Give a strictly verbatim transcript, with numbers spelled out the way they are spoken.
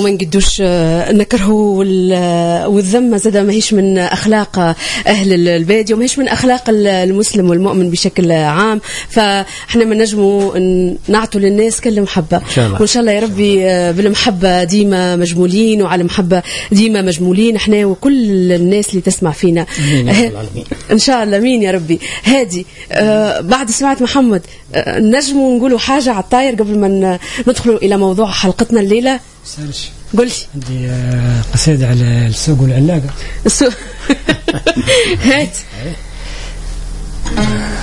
وما نقدوش نكرهوا، والذمة زادة ما هيش من أخلاق أهل البادية وما هيش من أخلاق المسلم والمؤمن بشكل عام. فإحنا ما نجموا نعطوا للناس كل محبة، وإن شاء الله يا ربي بالمحبة ديما مجمولين، وعلى محبة ديما مجمولين إحنا وكل الناس اللي تسمع فينا إن شاء الله. مين يا ربي. هادي آه بعد سمعت محمد آه نجموا نقولوا حاجة على الطاير قبل ما ندخلوا إلى موضوع حلقتنا الليلة؟ سالش قولي. عندي آه قصيدة على السوق والعلاقة. السوق هات.